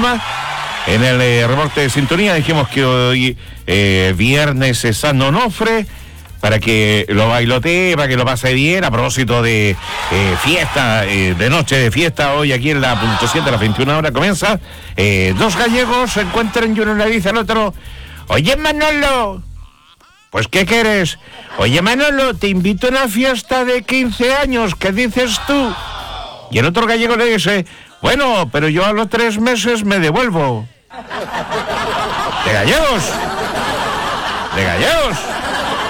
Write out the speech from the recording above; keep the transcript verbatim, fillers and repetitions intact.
programa. En el eh, reporte de sintonía dijimos que hoy eh, viernes es San Onofre, para que lo bailotee, para que lo pase bien, a propósito de eh, fiesta, eh, de noche de fiesta, hoy aquí en la punto siete a las veintiuna horas comienza. Eh, dos gallegos se encuentran y uno le dice al otro: oye, Manolo, pues ¿qué quieres? Oye, Manolo, te invito a una fiesta de quince años, ¿qué dices tú? Y el otro gallego le dice: bueno, pero yo a los tres meses me devuelvo. De gallegos, de gallegos.